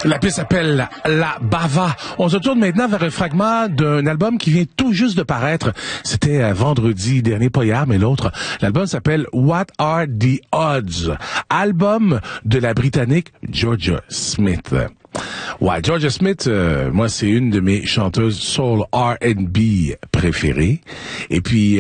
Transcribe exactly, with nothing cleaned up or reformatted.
La pièce s'appelle La Bava. On se tourne maintenant vers un fragment d'un album qui vient tout juste de paraître. C'était vendredi dernier, pas hier, mais l'autre. L'album s'appelle What Are the Odds? Album de la Britannique Georgia Smith. Ouais, Georgia Smith, euh, moi, c'est une de mes chanteuses soul R and B préférées. Et puis,